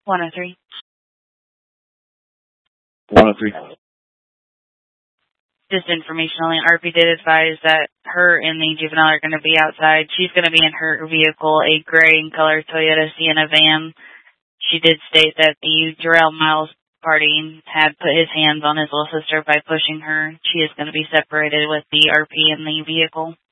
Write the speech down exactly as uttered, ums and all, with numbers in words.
one oh three. one oh three. Just informationally, R P did advise that her and the juvenile are going to be outside. She's going to be in her vehicle, a gray in color Toyota Sienna van. She did state that the Jarrell Miles party had put his hands on his little sister by pushing her. She is going to be separated with the R P in the vehicle.